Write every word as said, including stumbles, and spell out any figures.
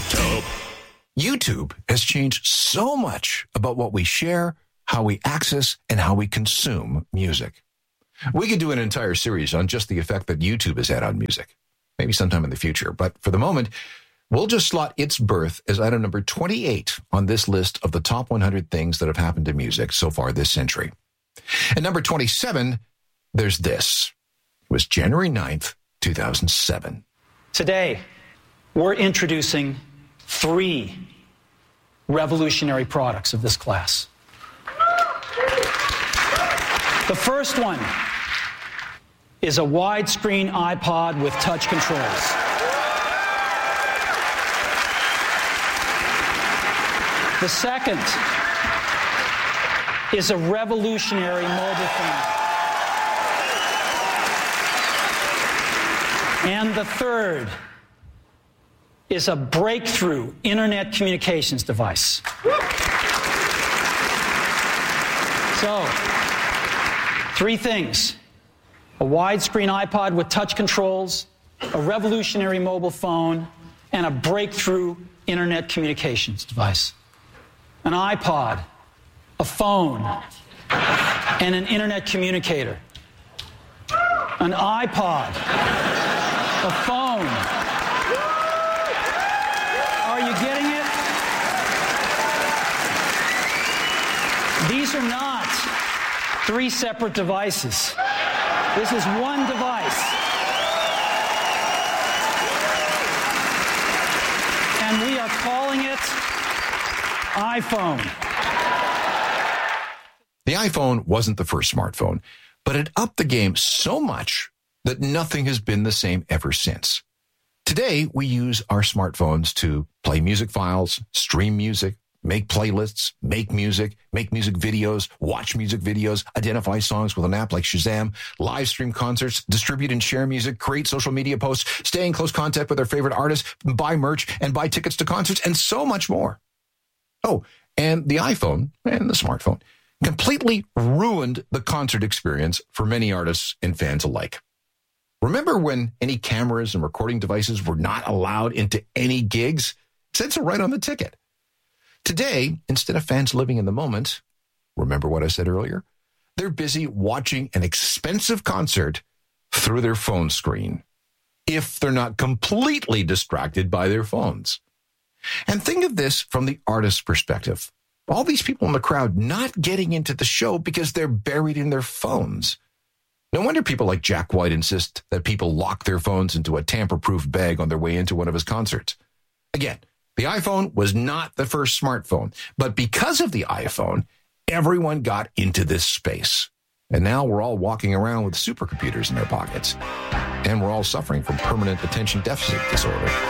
tub. YouTube has changed so much about what we share, how we access, and how we consume music. We could do an entire series on just the effect that YouTube has had on music, maybe sometime in the future. But for the moment, we'll just slot its birth as item number twenty-eight on this list of the top one hundred things that have happened to music so far this century. At number twenty-seven, there's this. It was January ninth, two thousand seven. Today, we're introducing three revolutionary products of this class. The first one is a widescreen iPod with touch controls. The second is a revolutionary mobile phone. And the third is a breakthrough internet communications device. So, three things: a widescreen iPod with touch controls, a revolutionary mobile phone, and a breakthrough internet communications device. An iPod, a phone, and an internet communicator. An iPod, a phone. Are you getting it? These are not three separate devices. This is one device. And we are calling it iPhone. The iPhone wasn't the first smartphone, but it upped the game so much that nothing has been the same ever since. Today, we use our smartphones to play music files, stream music, make playlists, make music, make music videos, watch music videos, identify songs with an app like Shazam, live stream concerts, distribute and share music, create social media posts, stay in close contact with our favorite artists, buy merch, and buy tickets to concerts, and so much more. Oh, and the iPhone and the smartphone completely ruined the concert experience for many artists and fans alike. Remember when any cameras and recording devices were not allowed into any gigs? It said so right on the ticket. Today, instead of fans living in the moment, remember what I said earlier? They're busy watching an expensive concert through their phone screen, if they're not completely distracted by their phones. And think of this from the artist's perspective. All these people in the crowd not getting into the show because they're buried in their phones. No wonder people like Jack White insist that people lock their phones into a tamper-proof bag on their way into one of his concerts. Again, the iPhone was not the first smartphone, but because of the iPhone, everyone got into this space. And now we're all walking around with supercomputers in our pockets. And we're all suffering from permanent attention deficit disorder.